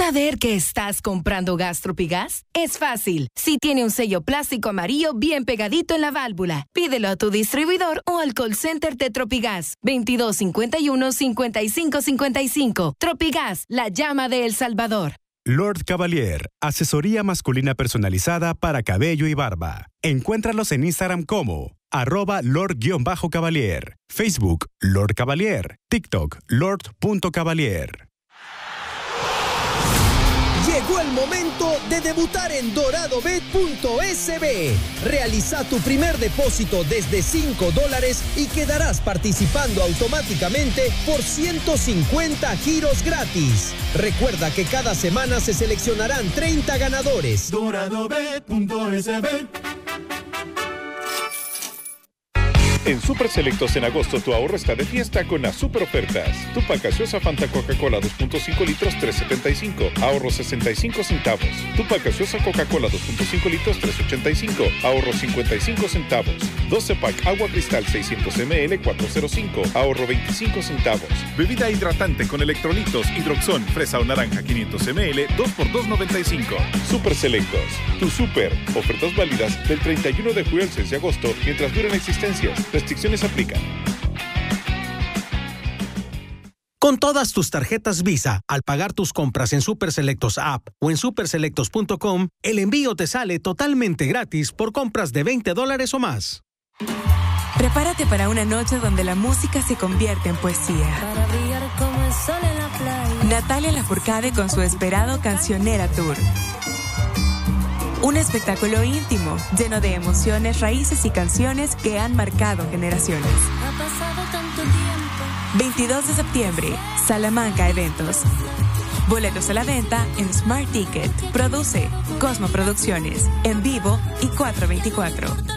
¿Saber que estás comprando gas Tropigas? Es fácil. Si tiene un sello plástico amarillo bien pegadito en la válvula, pídelo a tu distribuidor o al call center de Tropigas. 2251-5555. Tropigas, la llama de El Salvador. Lord Cavalier, asesoría masculina personalizada para cabello y barba. Encuéntralos en Instagram como @Lord_Cavalier, Facebook Lord Cavalier, TikTok Lord.Cavalier. Llegó el momento de debutar en doradobet.sb. Realiza tu primer depósito desde $5 y quedarás participando automáticamente por 150 giros gratis. Recuerda que cada semana se seleccionarán 30 ganadores. doradobet.sb. En Super Selectos en agosto tu ahorro está de fiesta con las super ofertas. Tupac gaseosa Fanta Coca-Cola 2.5 litros 3.75, ahorro 65 centavos. Tupac gaseosa Coca-Cola 2.5 litros 3.85, ahorro 55 centavos. 12 pack agua cristal 600 ml 4.05, ahorro 25 centavos. Bebida hidratante con electrolitos, hidroxón, fresa o naranja 500 ml 2 por 2.95. Super Selectos, tu super. Ofertas válidas del 31 de julio al 6 de agosto mientras duren existencias. Restricciones aplican. Con todas tus tarjetas Visa, al pagar tus compras en Super Selectos App o en superselectos.com, el envío te sale totalmente gratis por compras de $20 o más. Prepárate para una noche donde la música se convierte en poesía. Para brillar como el sol en la playa. Natalia Lafourcade con su esperado Cancionera Tour. Un espectáculo íntimo, lleno de emociones, raíces y canciones que han marcado generaciones. Ha pasado tanto tiempo. 22 de septiembre, Salamanca Eventos. Boletos a la venta en Smart Ticket. Produce Cosmo Producciones, En Vivo y 424.